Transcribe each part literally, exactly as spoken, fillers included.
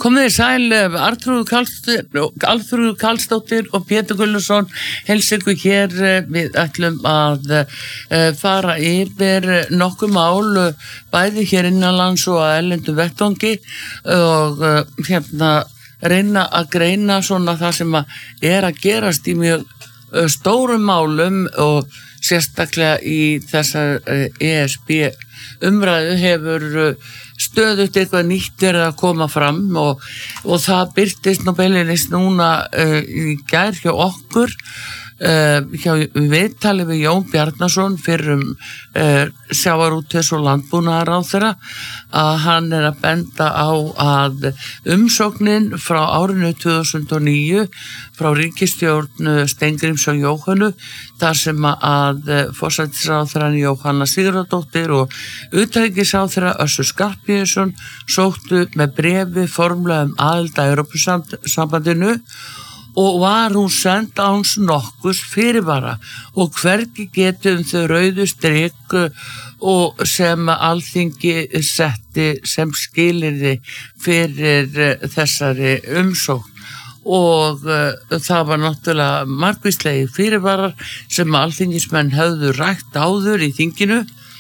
Komið sæl, Arnþrúður Karlsdóttir, Karlsdóttir og Pétur Gulluson heilsa ykkur hér. Við ætlum að fara yfir nokkuð mál, bæði hér innanlands og að erlendu vettvangi og hérna reyna að greina svona það sem að er að gerast í mjög stórum málum og sérstaklega í þessar E S B umræðu hefur stöðugt eitthvað nýtt verið að koma fram og, og það birtist nú beinlínis núna uh, í gær hjá okkur uh, hjá viðtali við Jón Bjarnason fyrrum uh, sjávarútvegs- og landbúnaðarráðherra að hann er að benda á að umsóknin frá árinu tvö þúsund og níu frá ríkisstjórn Steingríms og Jóhönnu þar sem að forsætisráðherrann Jóhanna Sigurðardóttir og utanríkisráðherra Össur Skarphéðinsson sóttu með bréfi formlega um aðild að Evrópusambandinu og var hún send áns nokkurs fyrirvara og hvergi getum þau rauðu strik og sem Alþingi setti sem skilyrði fyrir þessari umsókn. Og uh, það var náttúrulega margvíslegi fyrirvarar sem alþingismenn höfðu rætt áður í þinginu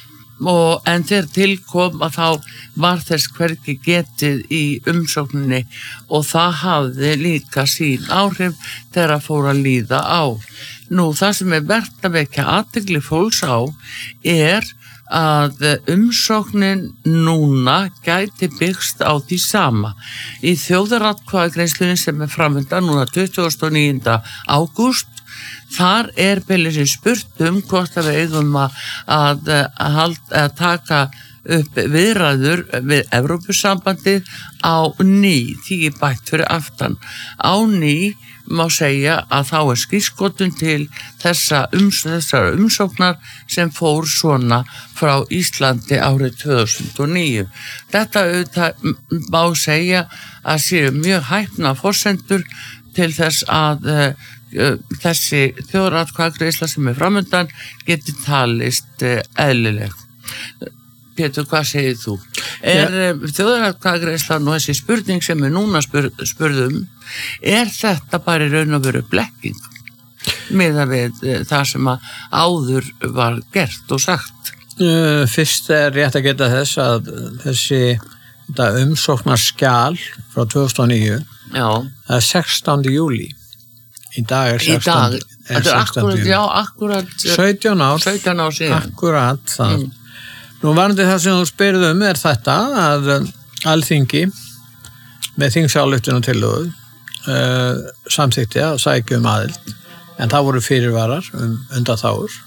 og en þegar tilkom að þá var þess hvergi getið í umsókninni og það hafði líka sín áhrif þegar að fór að líða á. Nú það sem er vert að vekja athygli fólks á er að umsóknin núna gæti byggst á því sama. Í þjóðaratkvæðagreiðslunni sem er framöndan núna tuttugasta og níunda ágúst, þar er beinlínis spurt um hvort að við eigum að, að, að, að taka upp viðræður við Evrópusambandið á ný, því bætt fyrir aftan. Á ný má segja að þá er skírskotun til þessa ums, þessar umsóknar sem fór svona frá Íslandi árið tvö þúsund og níu. Þetta auðvitað má segja að séu mjög hæpna forsendur til þess að uh, uh, þessi þjóðaratkvæðagreiðsla sem er framöndan geti talist uh, eðlileg. Pétur, hvað segir þú? Er ja. Þjóðaratkvæðagreiðslan og þessi spurning sem við núna spur, spurðum, er þetta bara í raun og veru blekking miðað við það sem að áður var gert og sagt? Uh, fyrst er rétt að geta þess að þessi umsóknarskjal frá tvö þúsund og níu, já. Það er sextánda júlí. Í dag er sextánda júlí. Í dag, er akkurat, já, akkurat. sautján ár. sautján ár síðan. Akkurat það. Mm. Nú varandi það sem þú spyrð um er þetta að Alþingi með þingsályktun og tillögu uh, samþykkti að sækja um aðild en það voru fyrirvarar um undanþágur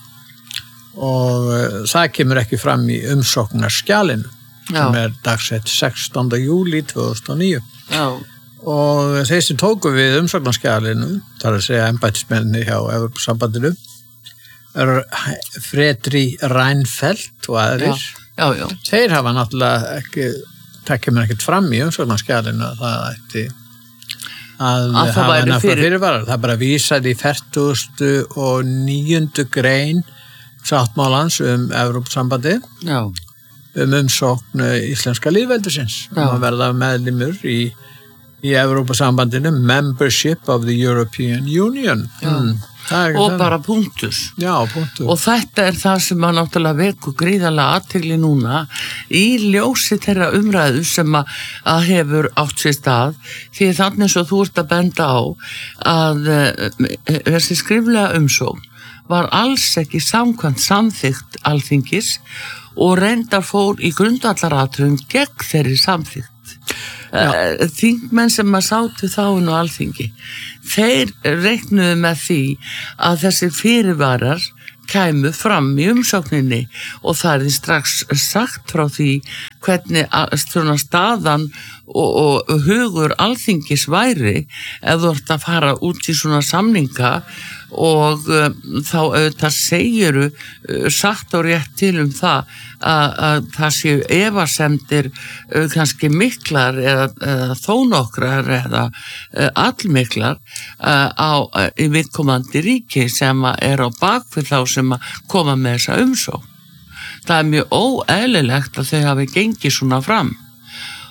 og uh, það kemur ekki fram í umsóknarskjalinu sem er dagsett sextánda júlí tvö þúsund og níu. Já. Og þeir sem tóku við umsóknarskjalinu, þar að segja embættismenni hjá Evrópusambandinu, er Fredri Reinfeldt og aðrir. Já, já, já. Þeir hafa náttúrulega ekki, það kemur ekkert fram í umsóknarskjalinu að það ætti að, að hafa nefna fyrir... fyrirvarar. Það er bara vísað í fertugasta og níundu grein sáttmálans um Evrópusambandi, já. Um umsókn íslenska lýðveldisins. Það verða meðlimur í, í Evrópusambandinu, membership of the European Union. Mm. Og bara punktur. Já, punktur. Og þetta er það sem að náttúrulega veku gríðarlega athygli núna í ljósi þeirra umræðu sem að, að hefur átt sér stað því þannig svo þú ert að benda á að uh, þessi skriflega umsókn var alls ekki samkvæmt samþykkt Alþingis og reyndar fór í grundvallaratriðum gegn þeirri samþykkt. Uh, þingmenn sem að sátu þá inn á Alþingi þeir reiknuðu með því að þessi fyrirvarar kæmu fram í umsókninni og það er því strax sagt frá því hvernig svona staðan og, og hugur Alþingis væri ef þú ert að fara út í svona samninga og um, þá auðvitað segiru uh, satt og rétt til um það að, að það séu efasemdir uh, kannski miklar eða, eða þó nokkrar eða uh, allmiklar uh, á uh, í viðkomandi ríki sem er á bakvið þá sem að koma með þessa umsókn. Það er mjög óeðlilegt að þau hafi gengið svona fram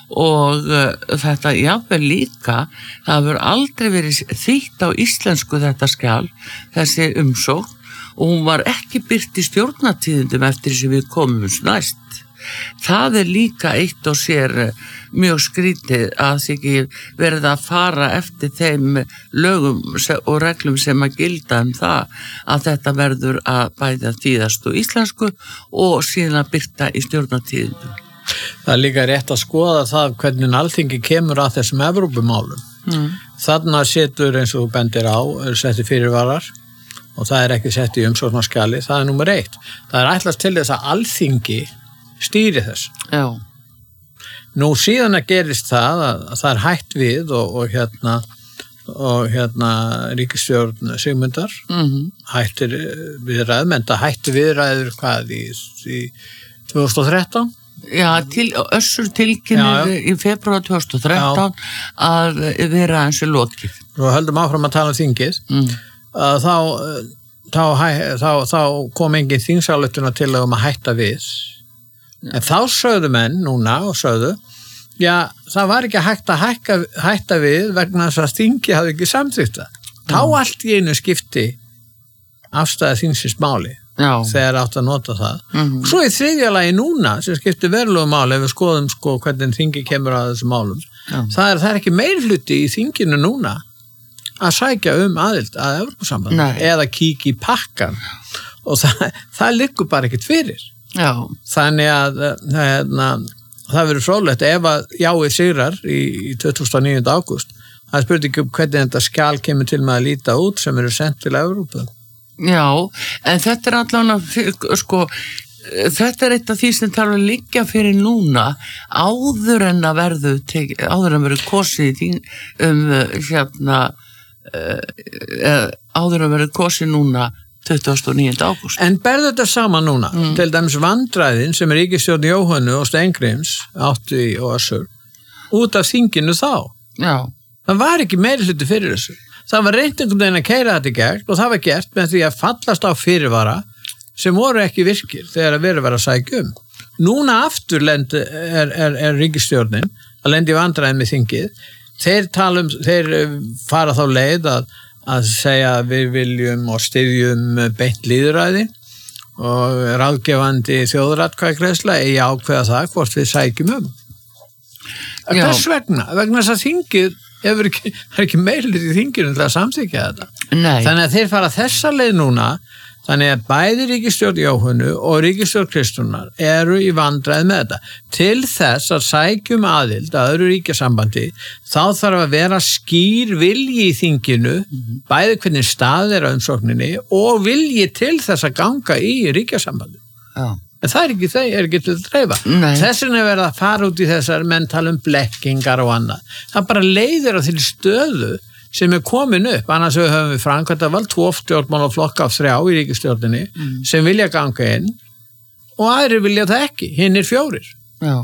og uh, þetta jafnvel líka, það hefur aldrei verið þýtt á íslensku þetta skjal, þessi umsókn, og hún var ekki birt í stjórnatíðindum eftir sem við komum næst. Það er líka eitt og sér mjög skrítið að því ekki verða að fara eftir þeim lögum og reglum sem að gilda um það að þetta verður að bæða þýðast og íslensku og síðan að byrta í stjórnatíðindum. Það er líka rétt að skoða það hvernig Alþingi kemur að þessum Evrópumálum. Mm. Þarna setur eins og þú bendir á, setti fyrirvarar og það er ekki sett í umsóknarskjali, það er númer eitt. Það er ætlast til þess að Alþingi stýri þess. Já. Nú síðan að gerist það að, að það er hætt við og, og hérna og hérna ríkisstjórn Sigmundar mm-hmm. hættir viðræðum, en það hætti viðræður hvað í, í tvö þúsund og þrettán? Já, til, Össur tilkynir í febrúar tvö þúsund og þrettán já. Að vera eins og lokið. Og höldum áfram að tala um þingið. Mm. Að þá, þá, þá, þá kom engin þingsályktun til um að hætta við. En þá sögðu menn núna og sögðu, já, það var ekki hægt að hækka, hætta við vegna þess að þingi hafði ekki samþykkt það. Þá mm. allt í einu skipti afstæða þingsins máli já. Þegar átt að nota það. Mm-hmm. Svo í þriðja lagi núna sem skipti verulegu máli ef við skoðum sko hvernig þingi kemur að þessum málum. Það er, það er ekki meirhluti í þinginu núna að sækja um aðild að Evrópusambandinu eða kíkja í pakkan og það, það liggur bara ekkert fyrir. Já. Þannig að hérna, það verður fróðlegt ef að jáið sigrar í, í tuttugasta og níunda ágúst. Það er spurning um hvernig þetta skjal kemur til með að líta út sem eru sendt til Evrópu. Já, en þetta er allavega sko, þetta er eitt af því sem þarf að liggja fyrir núna áður en að verðu áður en verður kosið um hérna uh, áður en verður kosið núna tuttugasta og níunda ágúst. En berðu þetta saman núna, mm. til dæmis vandræðin sem er ríkisstjórn Jóhönnu og Steingríms átti og Össur, út af þinginu þá. Já. Það var ekki meiri hluti fyrir þessu. Það var reynt einhvern veginn að keyra þetta í gegn og það var gert með því að fallast á fyrirvara sem voru ekki virkir þegar að verið var að sækja um. Núna aftur lend, er, er, er ríkisstjórnin að lendi vandræðin með þingið. Þeir, talum, þeir fara þá leið að að segja að við viljum og styðjum beint lýðræði og ráðgefandi þjóðaratkvæðagreiðsla eigi ákveða það hvort við sækjum um. Hvers vegna? Vegna þess að þingið hefur ekki, það er ekki meirlið í þinginu til að samþykja þetta. Nei. Þannig að þeir fara þessa leið núna, þannig að bæði ríkisstjórn Jóhönnu og ríkisstjórn Kristrúnar eru í vandræði með þetta. Til þess að sækjum aðild að öðru ríkjasambandi, þá þarf að vera skýr vilji í þinginu, mm-hmm. bæði hvernig stað er á umsókninni og vilji til þess að ganga í ríkjasambandi. Já. En það er ekki, það er ekki til að dreifa. Þess vegna er verið að fara út í þessar mental um blekkingar og annað. Það bara leiðir á til stöðu sem er komin upp, annars höfum við framkvæmdavald, tvo stjórnmálaflokka af þrjá í ríkisstjórninni mm. sem vilja ganga inn og aðrir vilja það ekki, hinn er fjórir. Já.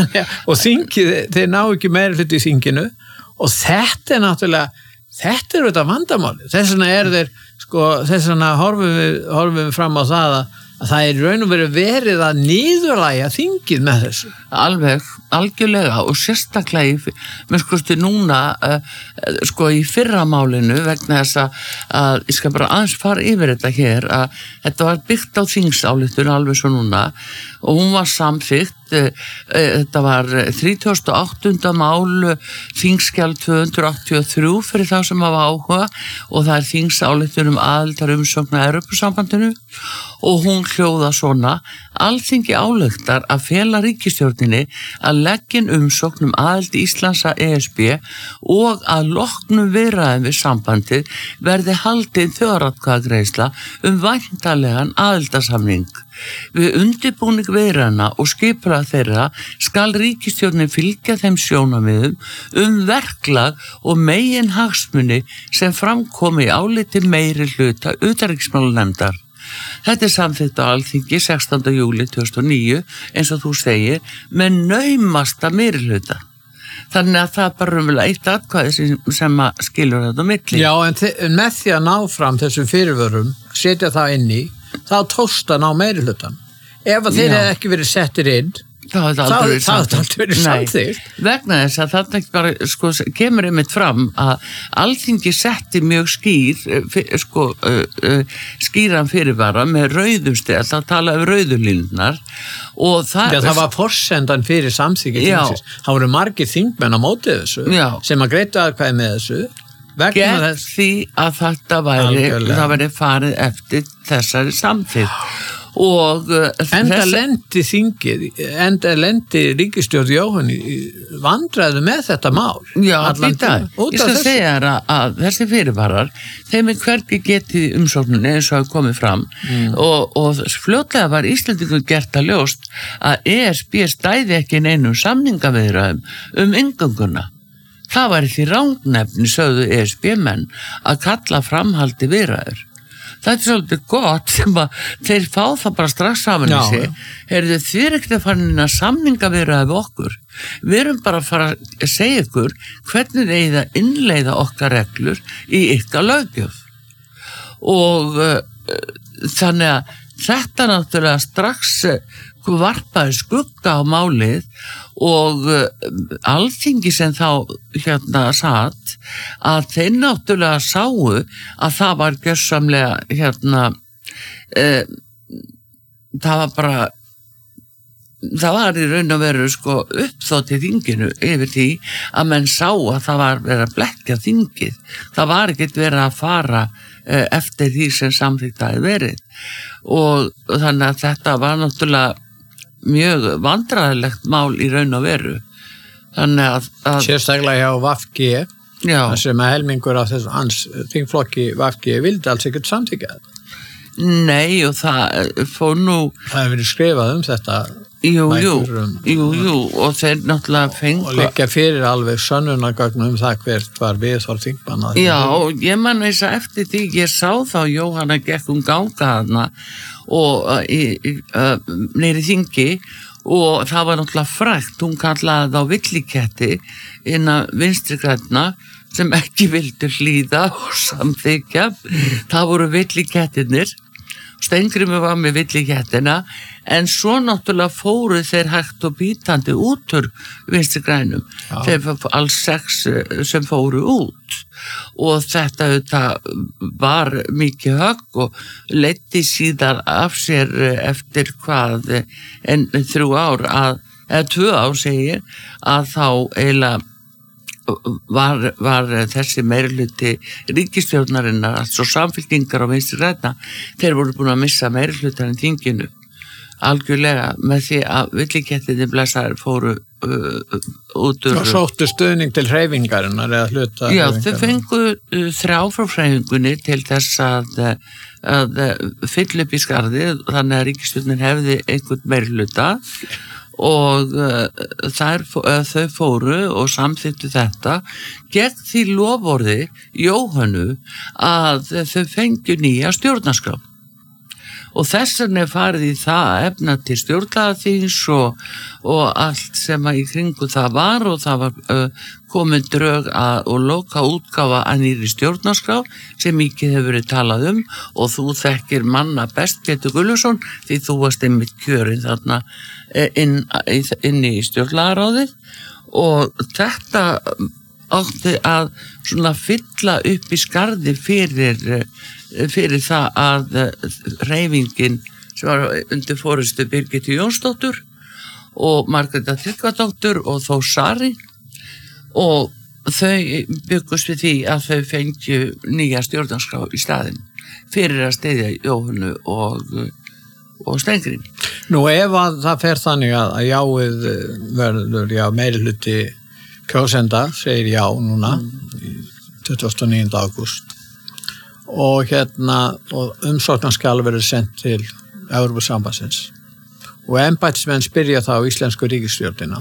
Og þingið, þeir ná ekki meira hluti í þinginu og þetta er náttúrulega, þetta er þetta vandamáli. Þess vegna er þeir, sko, þess vegna horfum við, horfum við fram á það að að það er raun og verið verið að niðurlægja þingið með þessu. Alveg, algjörlega og sérstaklega í, með skoðstu núna uh, sko í fyrramálinu vegna þess að, að ég skal bara aðeins fara yfir þetta hér að þetta var byggt á þingsályktun alveg svo núna og hún var samþykkt, uh, uh, þetta var þrítugasta og áttunda mál þingskjal tvö hundruð áttatíu og þrjú fyrir þá sem hafa áhuga og það er þingsályktun um aðildar umsókn að Evrópusambandinu og hún hljóða svona: Alþingi ályktar að fela ríkisstjórninni að leggja inn umsókn um aðild Íslands að E S B og að loknum viðræðum við sambandið verði haldin þjóðaratkvæðagreiðsla um væntanlegan aðildarsamning. Við undirbúning viðræðna og skipulag þeirra skal ríkisstjórnin fylgja þeim sjónarmiðum um verklag og megin hagsmuni sem framkomi í áliti meiri hluta utanríkismálanefndar. Þetta er samþykkt á Alþingi sextánda júlí tvö þúsund og níu eins og þú segir með naumasta meirihluta. Þannig að það er bara umvel eitt atkvæði sem, sem skilur þetta á milli. Já, en með því að ná fram þessum fyrirvörum, setja það inn í, þá tókst að ná meirihlutan. Ef að þeir hefði ekki verið settir inn, Það hefði aldrei verið samþykkt. samþykkt. Vegna þess að það ekki bara, sko, kemur einmitt fram að Alþingi setti mjög skýr, sko, skýran fyrirvara með rauðum stel, það tala um rauðulínunar og það... Já, það var forsendan fyrir samþykki þingsins. Það voru margir þingmenn á móti þessu já. Sem að greiddu aðkvæði með þessu. Gegn þess... því að þetta væri, það væri farið eftir þessari samþykkt. Og enda þess... lendi þingið, enda lendi ríkisstjórn Jóhann vandræðu með þetta mál. Já, þetta, ég skal segja þér að, að þessi fyrirvarar, þeim er hvergi getið umsókninni eins og hafa komið fram mm. og, og fljótlega var Íslendingur gert að ljóst að E S B stæði ekki neinum samningaviðræðum um inngönguna. Það var því rangnefni, sögðu E S B menn, að kalla framhaldi viðræður. Það er svolítið gott sem að þeir fá það bara strax saman í sig. Heyrðu, þið er ekkert að fara inn að samninga viðræða við okkur. Við erum bara að fara að segja ykkur hvernig þeir að innleiða okkar reglur í ykkar löggjöf. Og uh, þannig að þetta náttúrulega strax varpaði skugga á málið og uh, Alþingi sem þá hérna satt að þeir náttúrulega sáu að það var gjörsamlega hérna uh, það var bara það var í raun og veru sko uppþótt í þinginu yfir því að menn sá að það var verið að blekkja þingið. Það var ekkert verið að fara uh, eftir því sem samþykkt hafi verið og þannig að þetta var náttúrulega mjög vandræðilegt mál í raun og veru. Þannig að... að sérstaklega hjá V G, þar sem að helmingur af þess hans þingflokki V G vildi alls ekkert samþykja. Nei, og það fór nú... Það hefur verið skrifað um þetta. Jú, jú, um, jú, jú, og þeir náttúrulega fengu... Og liggja fyrir alveg sönnunargögn um það hvert var viðhorf þingmanna. Já, og ég man þess að eftir því ég sá þá Jóhanna gekk um ganga þarna og uh, uh, neyri þingi og það var náttúrulega frægt, hún kallaði þá villiketti innan vinstri grænna sem ekki vildu hlýða og samþykja. Það voru villikettirnir, Steingrímur var með villikettina en svo náttúrulega fóru þeir hægt og bítandi út úr vinstri grænum. Já. Þeir var alls sex sem fóru út og þetta, þetta var mikið högg og leiddi síðan af sér eftir hvað en þrjú ár að, eða tvö ár segir að þá eiginlega Var, var þessi meirihluti ríkisstjórnarinnar, altså samfylkingar og vinstri grænna, þeir voru búin að missa meirihlutan í þinginu algjörlega með því að villikettinni blessaðir fóru uh, út úr... Og sóttu stuðning til hreyfingarinnar eða hluta... Já, þau fengu uh, þrjá frá hreyfingunni til þess að, að fylla upp í skarðið, þannig að ríkisstjórnin hefði einhvern meirihluta og uh, þær, uh, þau fóru og samþyktu þetta gegn því loforði Jóhannu að þau fengju nýja stjórnarskrá og þess vegna er farið í það efna til stjórnlagaþings og, og allt sem að í kringu það var og það var uh, komin drög að, og loka útgáfa að nýri stjórnarskrá sem mikið hefur verið talað um og þú þekkir manna best Pétur Gulluson því þú varst einmitt kjörinn þarna inn, inn í stjórnlagaráðið og þetta átti að svona fylla upp í skarði fyrir fyrir það að hreyfingin sem var undir forystu Birgittu Jónsdóttur og Margrétar Tryggvadóttur og Þór Sari og þau byggust við því að þau fengju nýja stjórnarskrá í staðinn fyrir að steyðja Jóhannu og, og Steingrím. Nú ef að það fer þannig að, að jáið verður já, meiri hluti kjósenda segir já núna mm. tuttugasta og níunda ágúst og hérna og umsóknarskjal verður sendt til Evrópusambandsins og embættismenn spyrja þá íslensku ríkisstjórnina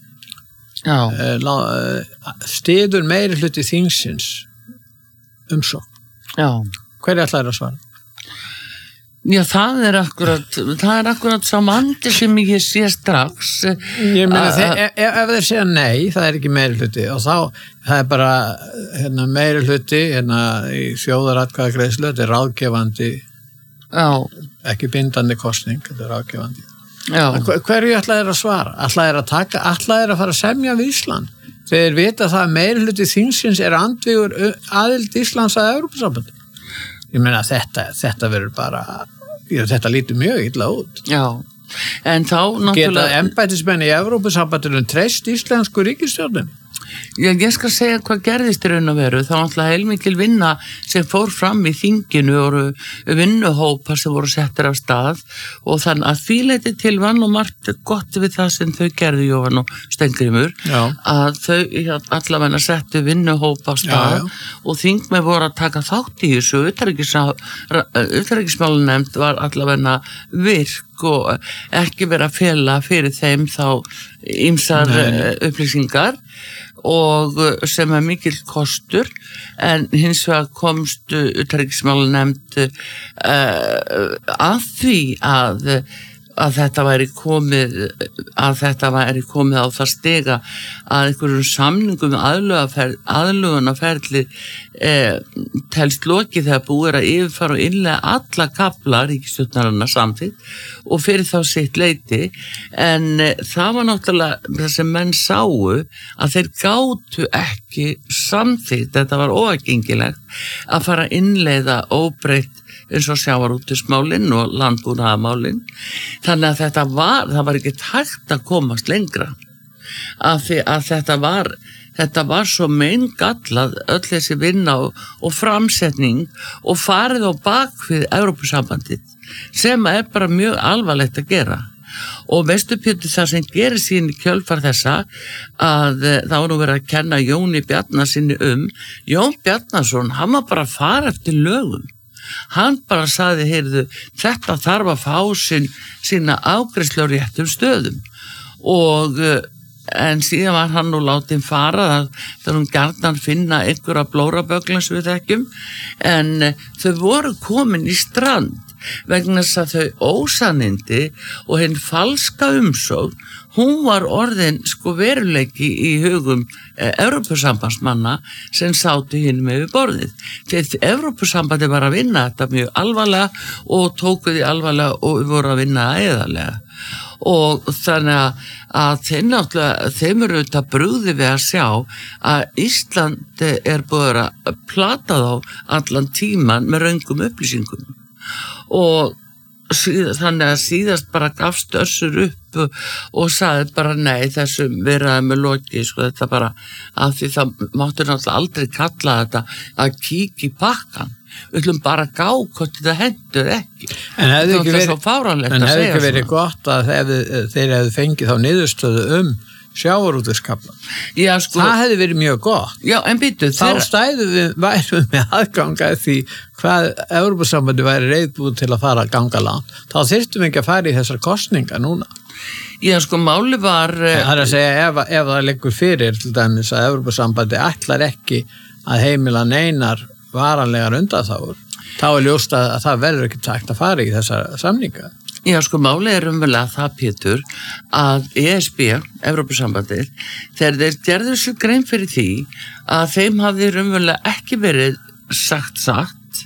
styður meiri hluti þingsins umsókn. Já. Hverju ætlar að svara? Já, það er akkurat það er akkurat sá mandi sem ég sé strax ég meina, þeir, ef, ef þeir segja nei, það er ekki meiri hluti og þá, það er bara hérna, meiri hluti hérna, í þjóðaratkvæðagreiðslu, þetta er ráðgefandi Já. Ekki bindandi kosning, þetta er ráðgefandi Hver, hverju ætla þeir að svara? Ætla þeir að taka, ætla þeir að fara að semja við Ísland? Þeir vita það að meirihluti þingsins er andvígur aðild Íslands að Evrópusambandi. Ég meina þetta, þetta verður bara, já, þetta lítur mjög illa út. Já, en þá náttúrulega... Geta embættismenn í Evrópusambandinu treyst íslensku ríkisstjórnin? Já, ég skal segja hvað gerðist í raun og veru. Það var náttúrulega heilmikil vinna sem fór fram í þinginu og vinnuhópar sem voru settir af stað og þannig að því leiti til vann og margt gott við það sem þau gerðu, Jóhann og Steingrímur, já. Að þau allavega settu vinnuhópa af stað, já, já. Og þingmenn voru að taka þátt í þessu. Utanríkismálanefnd var allavega virk og ekki verið að fela fyrir þeim þá ýmsar upplýsingar og sem er mikill kostur, en hins vegar komst utanríkismálanefnd uh, að því að að þetta væri komið að þetta væri komið á það stiga að einhverjum samningum aðlögunarferli eh, telst lokið þegar búið að yfirfara og innlega alla kafla ríkisstjórnarinnar samþykkt og fyrir þá sitt leyti, en eh, það var náttúrulega það sem menn sáu að þeir gátu ekki samþykkt, þetta var óaðgengilegt að fara að innleiða óbreytt eins og sjávarútvegsmálin og landbúnaðarmálin. Þannig að þetta var, það var ekki hægt að komast lengra. Af því að þetta var, þetta var svo meingallað öll þessi vinna og, og framsetning og farið á bakvið Evrópusambandið sem er bara mjög alvarlegt að gera. Og veistu Pétur, það sem gerir sín í kjölfar þessa að það var nú verið að kenna Jóni Bjarnasyni um, Jón Bjarnason, hann var bara að fara eftir lögum. Hann bara sagði, heyrðu, þetta þarf að fá sín, sína afgreiðslu á réttum stöðum og en síðan var hann nú látið fara þegar hún gjarnan finna einhverja blóraböglan sem við þekkjum, en þau voru komin í strand vegna þess að þau ósannindi og hinn falska umsókn, hún var orðin sko veruleiki í hugum eh, Evrópusambandsmanna sem sátu hinn með við borðið. Þegar Evrópusambandi var að vinna þetta mjög alvarlega og tóku því alvarlega og voru að vinna það eðarlega. Og þannig að þeim náttúrulega, þeim eru þetta brugði við að sjá að Ísland er búið að plata þá allan tíman með röngum upplýsingum. Og síð, þannig að síðast bara gafst Össur upp og sagði bara nei, þessum veraði með loki, sko, þetta bara af því það máttu náttúrulega aldrei kalla þetta að kíkja í pakkan. Við ætlum bara að gá hvort þetta hendur ekki. En hefði ekki verið, en hefði ekki verið gott að þeir, þeir hefði fengið þá niðurstöðu um sjávarútvegskaflann. Já, sko, það hefði verið mjög gott. Já, en býtu, þá þeirra... stæðum við værum með aðganga því hvað Evrópusambandi væri reiðbúið til að fara að ganga langt. Þá þyrftum við ekki að fara í þessar kosningar núna. Já, sko, máli var... Það er að segja, ef, ef það liggur fyrir til dæmis að Evrópusambandi ætlar ekki að heimila neinar varanlegar undanþágur, þá er ljóst að það verður ekki takt að fara í þessar samninga. Já, sko, máli er umverulega það, Pétur, að E S B, Evrópusambandið, þegar þeir gerðu sér grein fyrir því að þeim hafði umverulega ekki verið sagt satt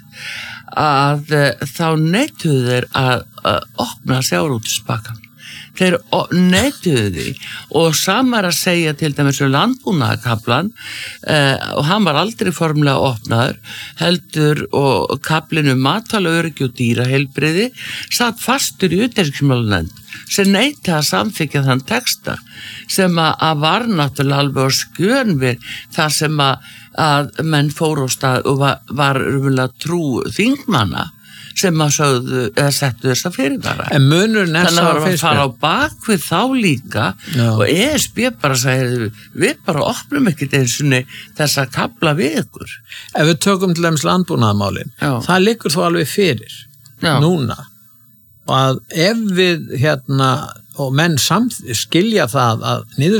að þá neituðu þeir að, að opna sjávarútvegspakkann. Þeir neituðu því og samar að segja til dæmis um landbúnaðarkaflan eh, og hann var aldrei formlega opnaður, heldur og kaflinu matvælaöryggi og dýraheilbrigði satt fastur í utanríkismálanefnd sem neitaði að samþykkja þann texta sem að, að var náttúrulega alveg á skjön við það sem að, að menn fóru á stað og var, var umverulega trú þingmanna sem að sögðu eða settu þessa fyrirvara. En munur nessa þannig að það fara á bakvið þá líka. Já. Og E S B bara sagði við bara opnum ekkert eins og þessa kafla við ykkur. Ef við tökum til dæmis landbúnaðarmálin, það liggur þó alveg fyrir. Já. Núna. Og að ef við hérna og menn samt skilja það að niður